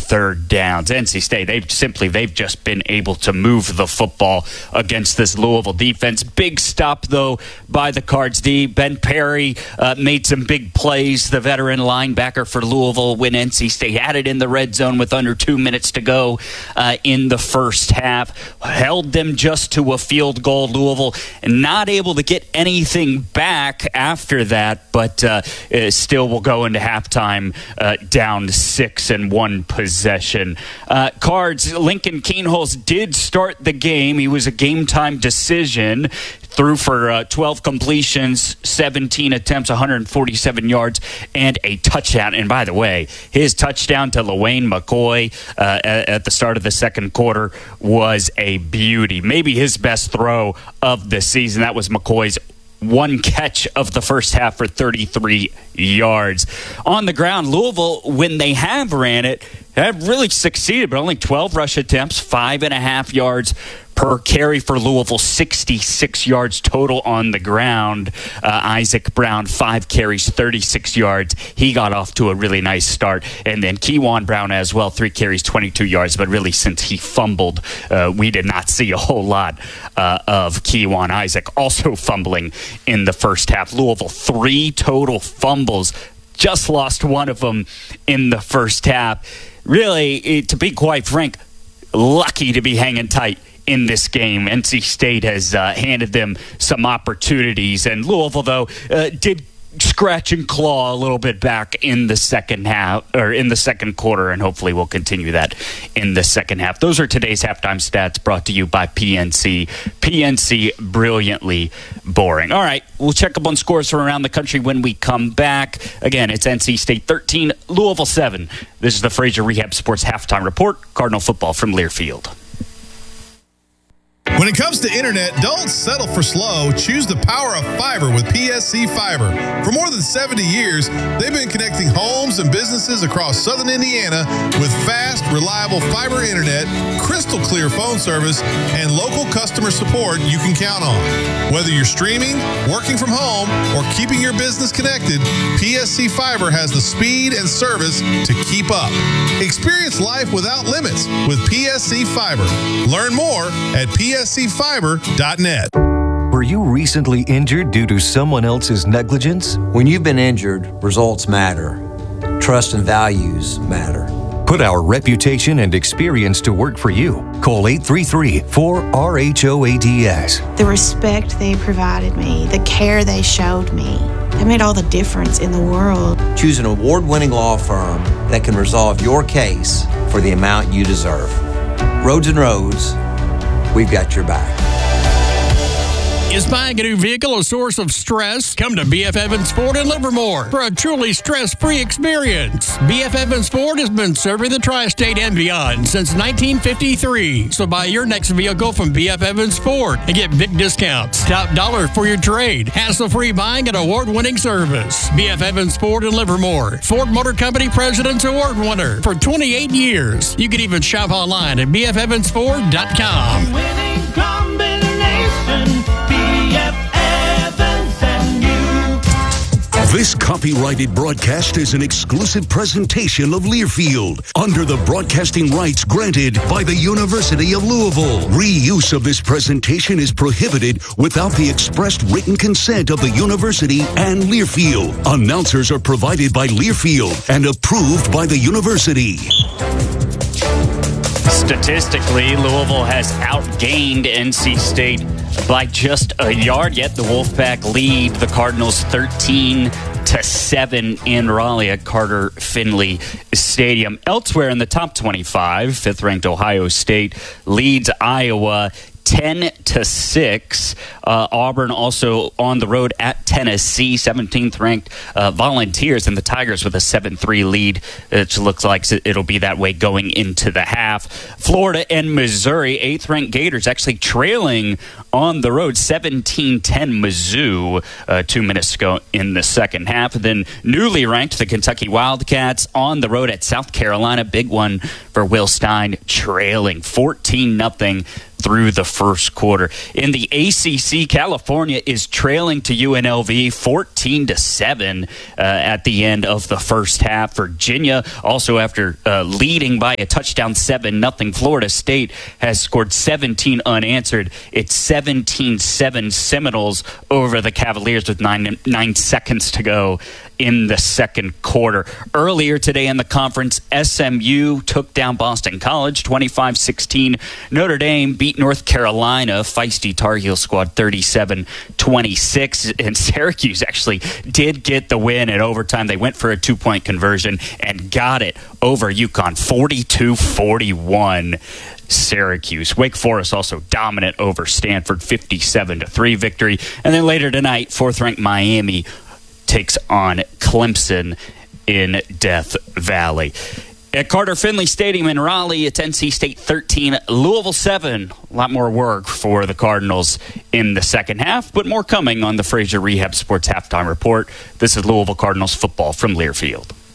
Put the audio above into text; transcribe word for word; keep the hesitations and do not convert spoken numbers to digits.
third downs. N C State, they've simply, they've just been able to move the football against this Louisville defense. Big stop, though, by the Cards D. Ben Perry uh, made some big plays, the veteran linebacker for Louisville, when N C State had it in the red zone with under two minutes to go uh, in the first half. Held them just to a field goal, Louisville, and not able to get anything back after that, but uh, still will go into halftime uh, down six and one possession. Uh, Cards, Lincoln Kienholz did start the game. He was a game-time decision. Threw for uh, twelve completions, seventeen attempts, one hundred forty-seven yards, and a touchdown. And by the way, his touchdown to LaWayne McCoy uh, at, at the start of the second quarter was a beauty. Maybe his best throw of the season. That was McCoy's one catch of the first half for thirty-three yards. On the ground, Louisville, when they have ran it, have really succeeded, but only twelve rush attempts, five and a half yards per carry for Louisville, sixty-six yards total on the ground. Uh, Isaac Brown, five carries, thirty-six yards. He got off to a really nice start. And then Kewan Brown as well, three carries, twenty-two yards. But really, since he fumbled, uh, we did not see a whole lot uh, of Kewan. Isaac also fumbling in the first half. Louisville, three total fumbles. Just lost one of them in the first half. Really, to be quite frank, lucky to be hanging tight in this game. N C State has uh, handed them some opportunities, and Louisville, though, uh, did scratch and claw a little bit back in the second half, or in the second quarter, and hopefully we'll continue that in the second half. Those are today's halftime stats, brought to you by P N C. P N C, brilliantly boring. All right, we'll check up on scores from around the country when we come back. Again, it's N C State thirteen, Louisville seven. This is the Fraser Rehab Sports Halftime Report. Cardinal football from Learfield. When it comes to internet, don't settle for slow. Choose the power of fiber with P S C Fiber. For more than seventy years, they've been connecting homes and businesses across southern Indiana with fast, reliable fiber internet, crystal clear phone service, and local customer support you can count on. Whether you're streaming, working from home, or keeping your business connected, P S C Fiber has the speed and service to keep up. Experience life without limits with P S C Fiber. Learn more at P S C fiber dot net. Were you recently injured due to someone else's negligence? When you've been injured, results matter. Trust and values matter. Put our reputation and experience to work for you. Call eight three three, four R H O A D S. The respect they provided me, the care they showed me, that made all the difference in the world. Choose an award-winning law firm that can resolve your case for the amount you deserve. Rhodes and Rhodes, we've got your back. Is buying a new vehicle a source of stress? Come to B F Evans Ford in Livermore for a truly stress-free experience. B F Evans Ford has been serving the tri-state and beyond since nineteen fifty-three. So buy your next vehicle from B F Evans Ford and get big discounts. Top dollar for your trade. Hassle-free buying and award-winning service. B F Evans Ford in Livermore. Ford Motor Company President's Award winner for twenty-eight years. You can even shop online at B F evans ford dot com. Winning combination. This copyrighted broadcast is an exclusive presentation of Learfield under the broadcasting rights granted by the University of Louisville. Reuse of this presentation is prohibited without the expressed written consent of the university and Learfield. Announcers are provided by Learfield and approved by the university. Statistically, Louisville has outgained N C State by just a yard, yet the Wolfpack lead the Cardinals thirteen to seven in Raleigh at Carter Finley Stadium. Elsewhere in the top twenty-five, fifth-ranked Ohio State leads Iowa ten to six. Uh, Auburn also on the road at Tennessee, seventeenth ranked uh, Volunteers, and the Tigers with a seven three lead. It looks like it'll be that way going into the half. Florida and Missouri, eighth ranked Gators actually trailing on the road, seventeen ten Mizzou, uh, two minutes ago in the second half. Then newly ranked, the Kentucky Wildcats on the road at South Carolina. Big one for Will Stein, trailing fourteen nothing. through the first quarter. In the A C C, California is trailing to U N L V fourteen to seven uh, at the end of the first half. Virginia, also after uh, leading by a touchdown, seven nothing. Florida State has scored seventeen unanswered. It's seventeen seven Seminoles over the Cavaliers with nine, nine seconds to go in the second quarter. Earlier today in the conference, S M U took down Boston College twenty-five sixteen. Notre Dame beat North Carolina, feisty Tar Heel squad, thirty-seven twenty-six. And Syracuse actually did get the win in overtime. They went for a two-point conversion and got it over UConn, forty-two forty-one. Syracuse. Wake Forest also dominant over Stanford, fifty-seven to three victory. And then later tonight, fourth-ranked Miami takes on Clemson in Death Valley. At Carter Finley Stadium in Raleigh, it's N C State thirteen, Louisville seven. A lot more work for the Cardinals in the second half, but more coming on the Fraser Rehab Sports Halftime Report. This is Louisville Cardinals football from Learfield.